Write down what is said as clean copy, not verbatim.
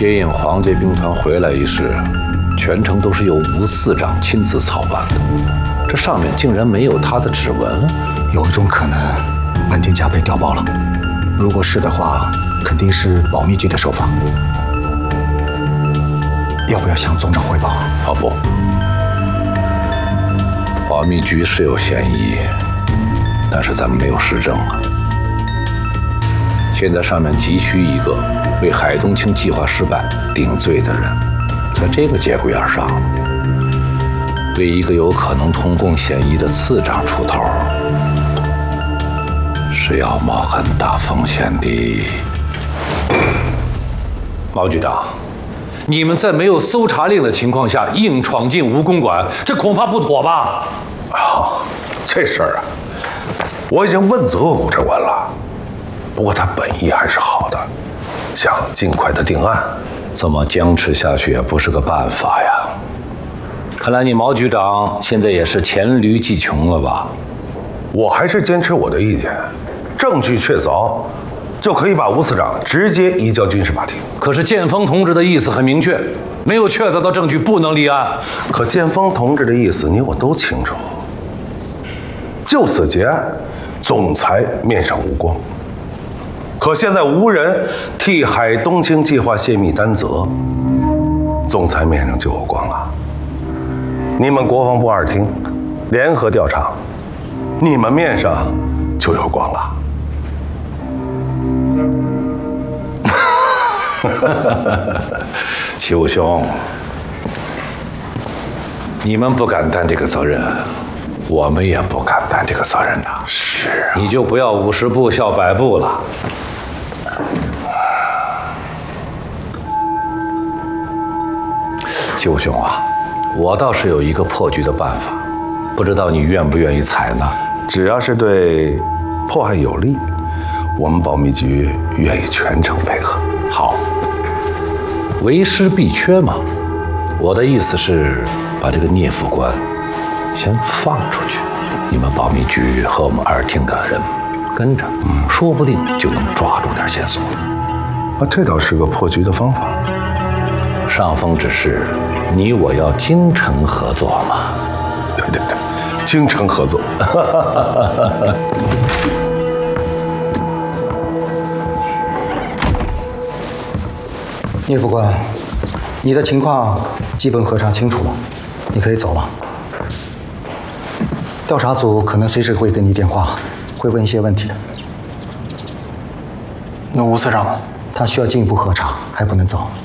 接应黄家兵团回来一事，全程都是由吴司长亲自操办的，这上面竟然没有他的指纹。 有一种可能，文天家被调包了。如果是的话，肯定是保密局的手法。要不要向总长汇报？ 不，保密局是有嫌疑，但是咱们没有实证啊。现在上面急需一个为海东青计划失败顶罪的人，在这个节骨眼上，为一个有可能通共嫌疑的次长出头，是要冒很大风险的。毛局长，你们在没有搜查令的情况下硬闯进吴公馆，这恐怕不妥吧？ 这事儿啊，我已经问责过吴正文了，不过他本意还是好的，想尽快的定案。 这么僵持下去也不是个办法呀。看来你毛局长现在也是黔驴技穷了吧？ 我还是坚持我的意见，证据确凿，就可以把吴司长直接移交军事法庭。 可是建峰同志的意思很明确，没有确凿的证据不能立案。 可建峰同志的意思你我都清楚，就此结案，总裁面上无光。可现在无人替海东青计划泄密担责，总裁面上就有光了。你们国防部2厅联合调查，你们面上就有光了。 齐武兄，你们不敢担这个责任，我们也不敢担这个责任呐。 是啊， 你就不要50步笑100步了。齐武兄啊，我倒是有一个破局的办法，不知道你愿不愿意采纳？ 只要是对破案有利，我们保密局愿意全程配合。 好，为师必缺嘛。我的意思是，把这个聂副官先放出去，你们保密局和我们2厅的人跟着，说不定就能抓住点线索。 这倒是个破局的方法。 上峰指示你我要精诚合作嘛。 对，精诚合作。 聂副官，你的情况基本核查清楚了，你可以走了。调查组可能随时会给你电话，会问一些问题的。 那吴司长呢？ 他需要进一步核查，还不能走。